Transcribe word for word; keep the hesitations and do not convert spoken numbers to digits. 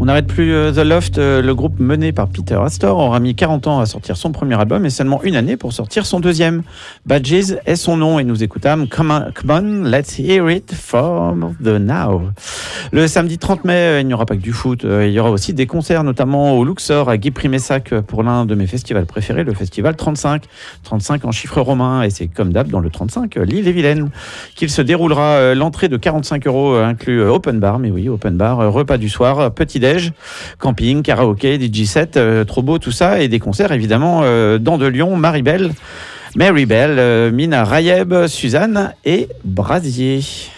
n'arrête plus euh, The Loft, euh, le groupe mené par Peter Astor aura mis quarante ans à sortir son premier album et seulement une année pour sortir son deuxième. Badges est son nom et nous écoutâmes Come on, come on, let's hear it from the now. Le samedi trente mai, euh, il n'y aura pas que du foot, euh, il y aura aussi des concerts, notamment au Luxor à Guy-Primessac pour l'un de mes festivals préférés, le festival trente-cinq. trente-cinq en chiffres romains et c'est comme d'hab dans le trente-cinq, euh, l'île-et-Vilaine, qu'il se déroulera euh, l'entrée de quarante-cinq euros euh, inclus euh, open bar, mais oui, open bar, euh, repas du soir, petit camping, karaoké, D J set, euh, trop beau tout ça, et des concerts évidemment euh, dans de Lyon, Maribel, Maribel, euh, Mina Rayeb, Suzanne et Brasier.